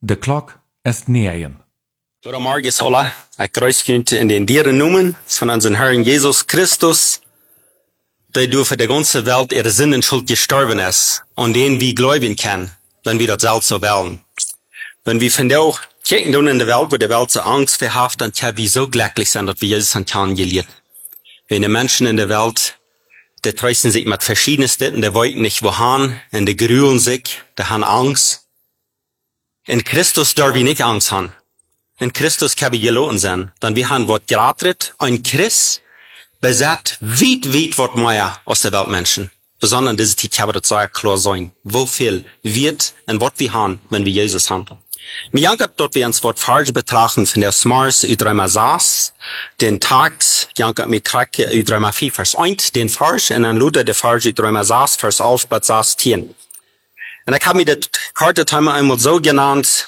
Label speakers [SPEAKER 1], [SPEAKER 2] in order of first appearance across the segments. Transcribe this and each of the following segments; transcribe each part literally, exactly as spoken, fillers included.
[SPEAKER 1] De klok ist negen.
[SPEAKER 2] Goedemorgen alle. Ik kruis jullie in den Dieren noemen von unseren Herrn Jesus Christus, der du für die ganze Welt ihre Sünden schuld gestorben ist und den wir gläubigen können, wenn wir das selbst so wollen. Wenn wir von der kijken in der Welt, wo die Welt so Angst verhaft, dann können wir so glücklich sein, dass wir Jesus an kennengelernt. Wenn die Menschen in der Welt, die trösten sich mit verschiedensten, die wollen nicht wohin, und die grühlen sich, die haben Angst. In Christus dürfen wir nicht Angst haben. In Christus können wir geloten sein. Denn wir haben was geratet, ein Christ besagt weit, weit was mehr aus der Weltmenschen. Besonders diese Zeit kann das sehr klar sein. Wo viel wird und was wir haben, wenn wir Jesus haben. Mir jankert dort, wir uns was falsch betrachten von der Smars u dreimal saß, den Tags, jankert mir trecke u dreimal vier Vers eins, den falsch, und dann Luther der falsch u dreimal saß, Vers elf, bis saß zehn. Und ich habe mir das Karte einmal so genannt,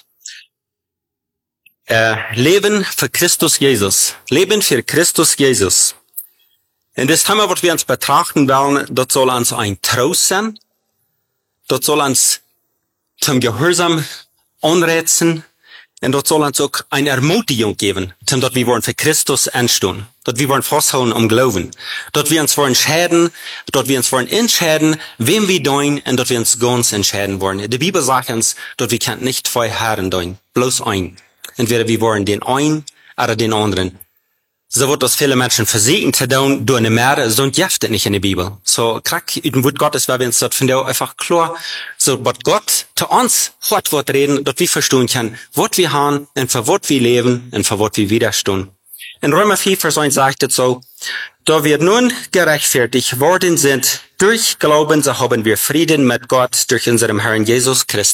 [SPEAKER 2] äh, Leben für Christus Jesus. Leben für Christus Jesus. Und das Thema, was wir uns betrachten wollen, das soll uns ein Trost sein. Das soll uns zum Gehorsam anreizen. Und das soll uns auch eine Ermutigung geben, zum dass wir wollen für Christus anstehen. Dass wir wollen festhalten am Glauben. Dass wir uns wollen entscheiden, dass wir uns wollen entscheiden, wem wir dienen, und dass wir uns ganz entscheiden wollen. Die Bibel sagt uns, dass wir können nicht zwei Herren dienen, bloß ein. Entweder wir wollen den einen oder den anderen. So wird das viele Menschen versuchen zu tun, durch eine Meere, so gibt es nicht in der Bibel. So, krack, in dem Wort Gottes, weil wir uns das finden, einfach klar, so, was Gott zu uns hat, wird reden, dass wir verstehen können, was wir haben, und für was wir leben, und für was wir widerstehen. In Römer vier, Vers eins sagt es so, da wir nun gerechtfertigt worden sind, durch Glauben, so haben wir Frieden mit Gott durch unseren Herrn Jesus Christus.